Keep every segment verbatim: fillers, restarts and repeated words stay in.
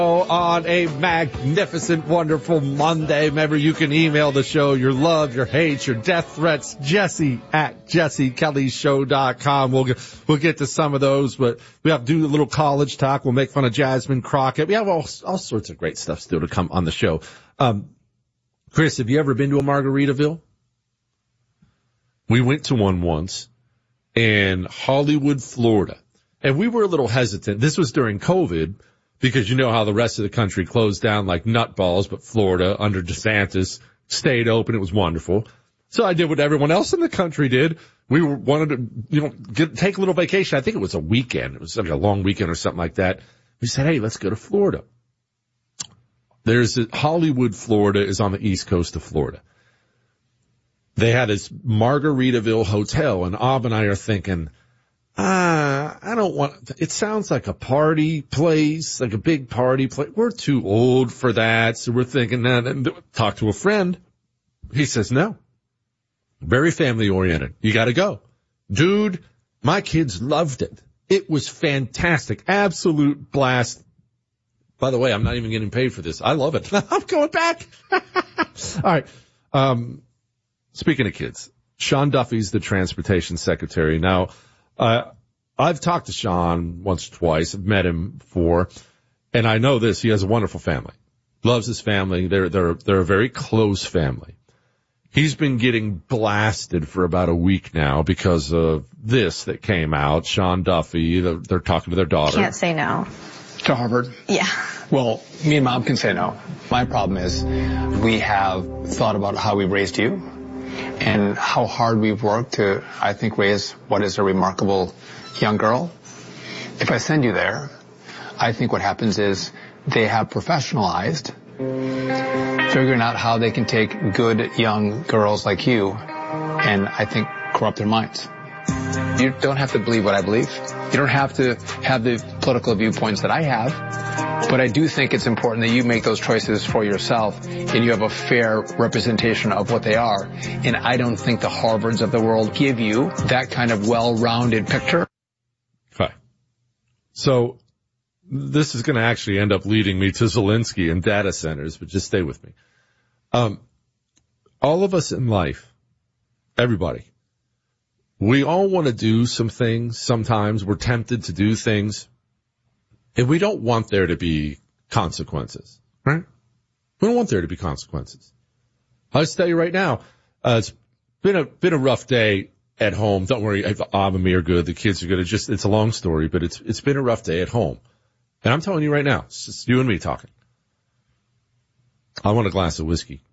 On a magnificent, wonderful Monday. Remember, you can email the show your love, your hate, your death threats, Jesse at jesse kelly show dot com. We'll get, we'll get to some of those, but we have to do a little college talk. We'll make fun of Jasmine Crockett. We have all, all sorts of great stuff still to come on the show. Um, Chris, have you ever been to a Margaritaville? We went to one once in Hollywood, Florida, and we were a little hesitant. This was during COVID, because you know how the rest of the country closed down like nutballs, but Florida under DeSantis stayed open. It was wonderful. So I did what everyone else in the country did. We were, wanted to, you know, get, take a little vacation. I think it was a weekend. It was like a long weekend or something like that. We said, hey, let's go to Florida. There's a, Hollywood, Florida is on the east coast of Florida. They had this Margaritaville hotel, and Ab and I are thinking, Ah, uh, I don't want, it sounds like a party place, like a big party place. We're too old for that. So we're thinking that, and talk to a friend. He says, no, very family oriented. You got to go. Dude, my kids loved it. It was fantastic. Absolute blast. By the way, I'm not even getting paid for this. I love it. I'm going back. All right. Um, speaking of kids, Sean Duffy's the transportation secretary. Now, Uh, I've talked to Sean once or twice. I've met him before, and I know this. He has a wonderful family. Loves his family. They're, they're, they're a very close family. He's been getting blasted for about a week now because of this that came out. Sean Duffy, they're, they're talking to their daughter. Can't say no. To Harvard? Yeah. Well, me and Mom can say no. My problem is we have thought about how we raised you, and how hard we've worked to, I think, raise what is a remarkable young girl. If I send you there, I think what happens is they have professionalized figuring out how they can take good young girls like you and, I think, corrupt their minds. You don't have to believe what I believe. You don't have to have the political viewpoints that I have. But I do think it's important that you make those choices for yourself and you have a fair representation of what they are. And I don't think the Harvards of the world give you that kind of well-rounded picture. Okay. So this is going to actually end up leading me to Zelensky and data centers, but just stay with me. Um, all of us in life, everybody, we all want to do some things. Sometimes we're tempted to do things, and we don't want there to be consequences, right? We don't want there to be consequences. I'll just tell you right now, uh, it's been a, been a rough day at home. Don't worry, Ab and me are good. The kids are good. It's just, it's a long story, but it's, it's been a rough day at home. And I'm telling you right now, it's just you and me talking. I want a glass of whiskey.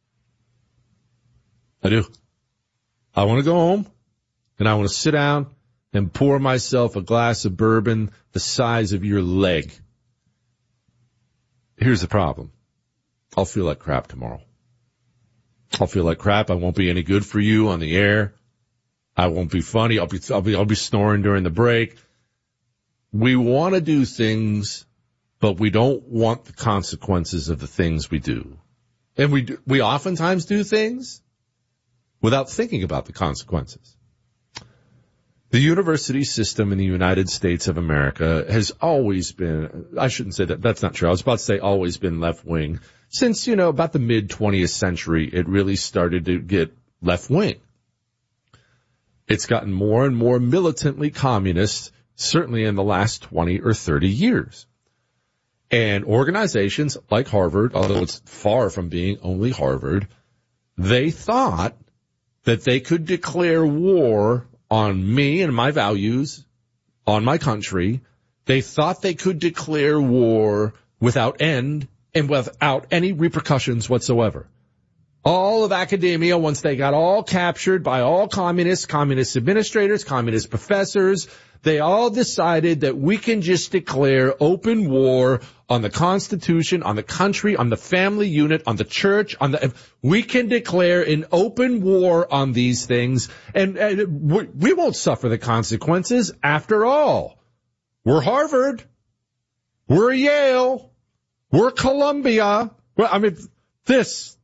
I do. I want to go home, and I want to sit down and pour myself a glass of bourbon the size of your leg. Here's the problem. I'll feel like crap tomorrow. I'll feel like crap. I won't be any good for you on the air. I won't be funny. I'll be, I'll be, I'll be snoring during the break. We want to do things, but we don't want the consequences of the things we do. And we do, we oftentimes do things without thinking about the consequences. The university system in the United States of America has always been, I shouldn't say that, that's not true. I was about to say always been left-wing. Since, you know, about the mid-twentieth century, it really started to get left-wing. It's gotten more and more militantly communist, certainly in the last twenty or thirty years. And organizations like Harvard, although it's far from being only Harvard, they thought that they could declare war on me and my values, on my country. They thought they could declare war without end and without any repercussions whatsoever. All of academia, once they got all captured by all communists, communist administrators, communist professors, they all decided that we can just declare open war on the Constitution, on the country, on the family unit, on the church, on the, we can declare an open war on these things, and, and we, we won't suffer the consequences. After all, we're Harvard, we're Yale, we're Columbia. Well, I mean, this,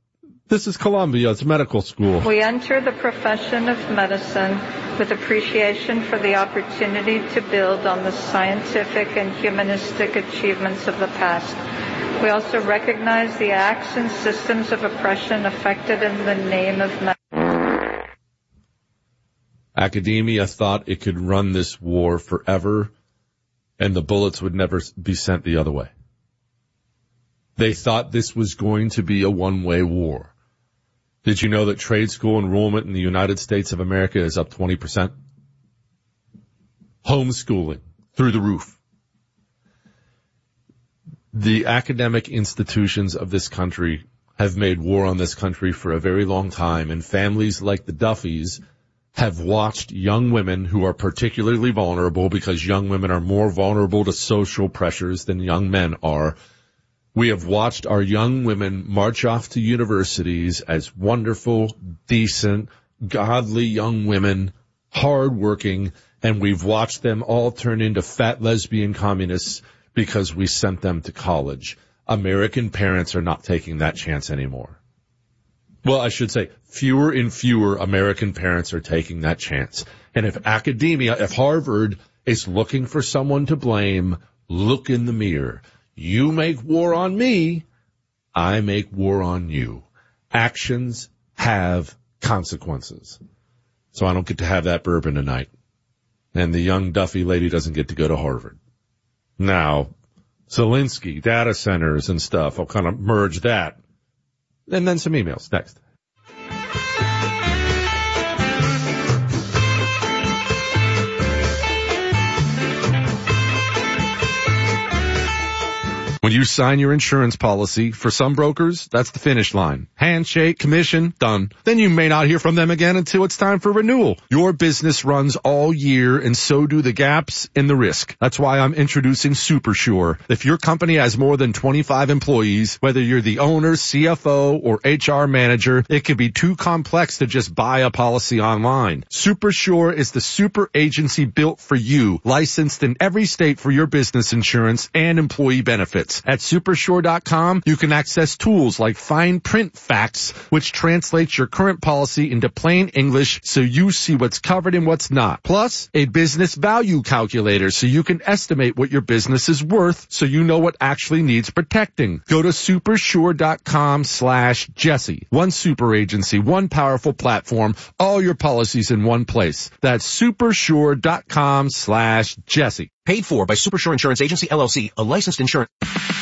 This is Columbia's medical school. We enter the profession of medicine with appreciation for the opportunity to build on the scientific and humanistic achievements of the past. We also recognize the acts and systems of oppression affected in the name of medicine. Academia thought it could run this war forever, and the bullets would never be sent the other way. They thought this was going to be a one-way war. Did you know that trade school enrollment in the United States of America is up twenty percent? Homeschooling through the roof. The academic institutions of this country have made war on this country for a very long time, and families like the Duffys have watched young women who are particularly vulnerable, because young women are more vulnerable to social pressures than young men are. We have watched our young women march off to universities as wonderful, decent, godly young women, hardworking, and we've watched them all turn into fat lesbian communists because we sent them to college. American parents are not taking that chance anymore. Well, I should say fewer and fewer American parents are taking that chance. And if academia, if Harvard is looking for someone to blame, look in the mirror. You make war on me, I make war on you. Actions have consequences. So I don't get to have that bourbon tonight. And the young Duffy lady doesn't get to go to Harvard. Now, Zelensky, data centers and stuff, I'll kind of merge that. And then some emails. Next. When you sign your insurance policy, for some brokers, that's the finish line. Handshake, commission, done. Then you may not hear from them again until it's time for renewal. Your business runs all year, and so do the gaps and the risk. That's why I'm introducing SuperSure. If your company has more than twenty-five employees, whether you're the owner, C F O, or H R manager, it can be too complex to just buy a policy online. SuperSure is the super agency built for you, licensed in every state for your business insurance and employee benefits. At supersure dot com, you can access tools like fine print facts, which translates your current policy into plain English so you see what's covered and what's not. Plus, a business value calculator so you can estimate what your business is worth so you know what actually needs protecting. Go to supersure dot com slash Jesse. One super agency, one powerful platform, all your policies in one place. That's supersure dot com slash Jesse. Paid for by Supersure Insurance Agency, L L C, a licensed insurance.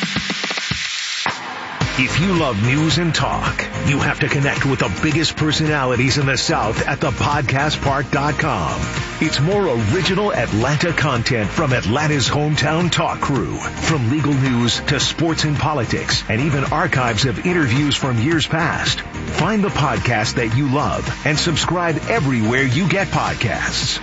If you love news and talk, you have to connect with the biggest personalities in the South at the podcast park dot com. It's more original Atlanta content from Atlanta's hometown talk crew. From legal news to sports and politics, and even archives of interviews from years past. Find the podcast that you love and subscribe everywhere you get podcasts.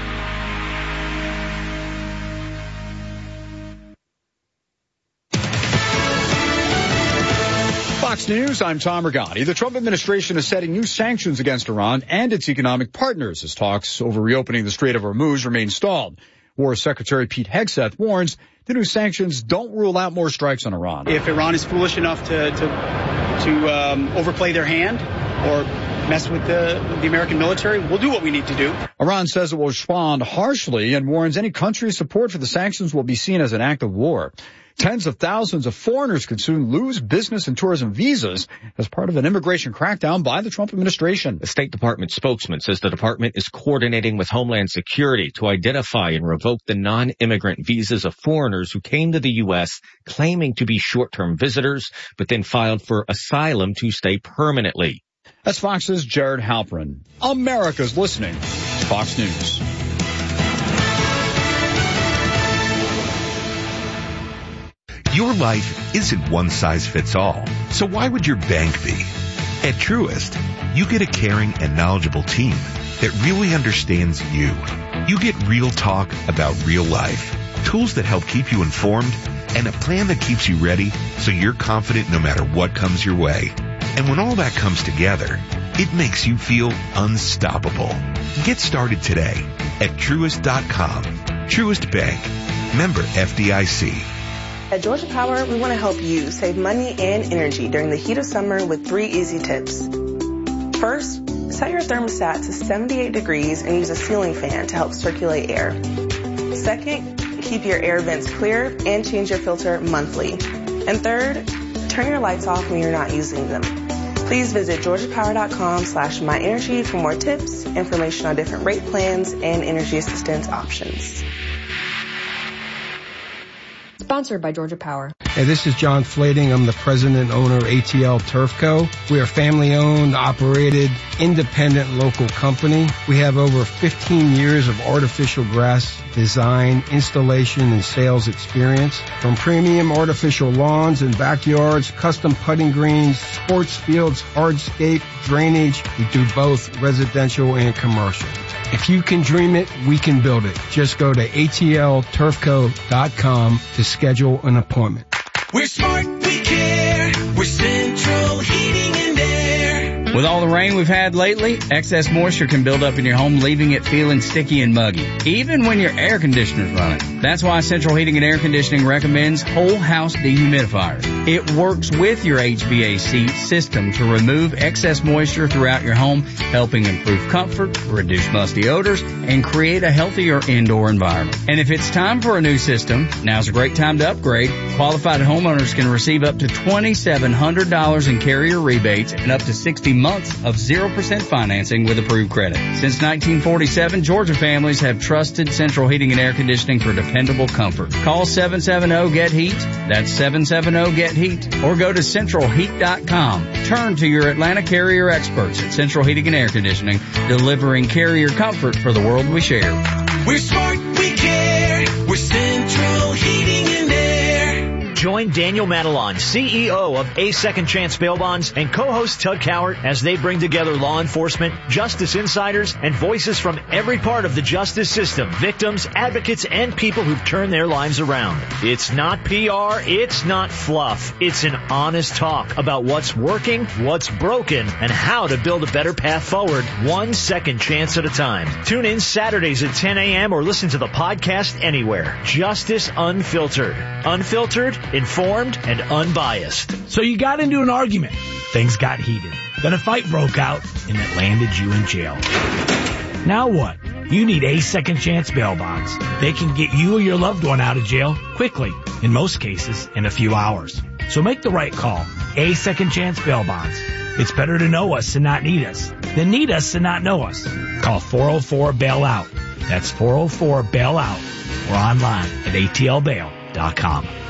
Fox News, I'm Tom Regani. The Trump administration is setting new sanctions against Iran and its economic partners as talks over reopening the Strait of Hormuz remain stalled. War Secretary Pete Hegseth warns the new sanctions don't rule out more strikes on Iran. If Iran is foolish enough to to, to um, overplay their hand or mess with the, the American military, we'll do what we need to do. Iran says it will respond harshly and warns any country's support for the sanctions will be seen as an act of war. Tens of thousands of foreigners could soon lose business and tourism visas as part of an immigration crackdown by the Trump administration. The State Department spokesman says the department is coordinating with Homeland Security to identify and revoke the non-immigrant visas of foreigners who came to the U S claiming to be short-term visitors, but then filed for asylum to stay permanently. That's Fox's Jared Halpern. America's listening to Fox News. Your life isn't one size fits all, so why would your bank be? At Truist, you get a caring and knowledgeable team that really understands you. You get real talk about real life, tools that help keep you informed, and a plan that keeps you ready so you're confident no matter what comes your way. And when all that comes together, it makes you feel unstoppable. Get started today at Truist dot com. Truist Bank. Member F D I C. At Georgia Power, we want to help you save money and energy during the heat of summer with three easy tips. First, set your thermostat to seventy-eight degrees and use a ceiling fan to help circulate air. Second, keep your air vents clear and change your filter monthly. And third, turn your lights off when you're not using them. Please visit georgiapower.com slash myenergy for more tips, information on different rate plans, and energy assistance options. Sponsored by Georgia Power. Hey, this is John Flading. I'm the president and owner of A T L Turf Co. We are a family-owned, operated, independent local company. We have over fifteen years of artificial grass design, installation, and sales experience. From premium artificial lawns and backyards, custom putting greens, sports fields, hardscape, drainage, we do both residential and commercial. If you can dream it, we can build it. Just go to A T L turf co dot com to schedule an appointment. We're smart, we care. We're Central Heating and Air. With all the rain we've had lately, excess moisture can build up in your home, leaving it feeling sticky and muggy, even when your air conditioner's running. That's why Central Heating and Air Conditioning recommends Whole House Dehumidifiers. It works with your H V A C system to remove excess moisture throughout your home, helping improve comfort, reduce musty odors, and create a healthier indoor environment. And if it's time for a new system, now's a great time to upgrade. Qualified homeowners can receive up to two thousand seven hundred dollars in carrier rebates and up to sixty months of zero percent financing with approved credit. Since nineteen forty-seven, Georgia families have trusted Central Heating and Air Conditioning for dependable comfort. Call seven seven zero get heat. That's seven seven zero get heat. Or go to central heat dot com. Turn to your Atlanta carrier experts at Central Heating and Air Conditioning, delivering carrier comfort for the world we share. We're smart, we care. We're Central Heating and Air. Join Daniel Matalon, C E O of A Second Chance Bail Bonds, and co-host Tug Cowart as they bring together law enforcement, justice insiders, and voices from every part of the justice system, victims, advocates, and people who've turned their lives around. It's not P R, it's not fluff. It's an honest talk about what's working, what's broken, and how to build a better path forward, one second chance at a time. Tune in Saturdays at ten a.m. or listen to the podcast anywhere. Justice Unfiltered. Unfiltered, informed, and unbiased. So you got into an argument. Things got heated. Then a fight broke out, and it landed you in jail. Now what? You need A Second Chance Bail Bonds. They can get you or your loved one out of jail quickly, in most cases, in a few hours. So make the right call. A Second Chance Bail Bonds. It's better to know us and not need us than need us and not know us. Call four oh four bail out. That's four oh four bail out or online at A T L bail dot com.